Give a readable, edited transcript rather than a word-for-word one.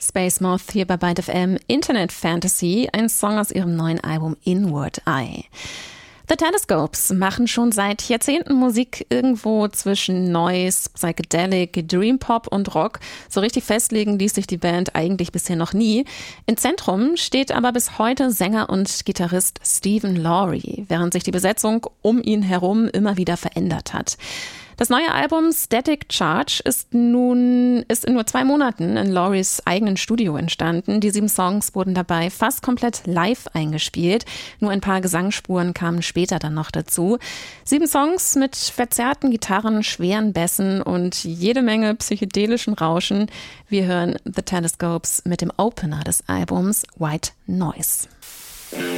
Space Moth hier bei Byte FM. Internet Fantasy, ein Song aus ihrem neuen Album Inward Eye. The Telescopes machen schon seit Jahrzehnten Musik irgendwo zwischen Noise, Psychedelic, Dream Pop und Rock. So richtig festlegen ließ sich die Band eigentlich bisher noch nie. Im Zentrum steht aber bis heute Sänger und Gitarrist Stephen Lawry, während sich die Besetzung um ihn herum immer wieder verändert hat. Das neue Album Static Charge ist in nur 2 Monaten in Lawrys eigenen Studio entstanden. Die 7 Songs wurden dabei fast komplett live eingespielt. Nur ein paar Gesangsspuren kamen später dann noch dazu. 7 Songs mit verzerrten Gitarren, schweren Bässen und jede Menge psychedelischen Rauschen. Wir hören The Telescopes mit dem Opener des Albums White Noise.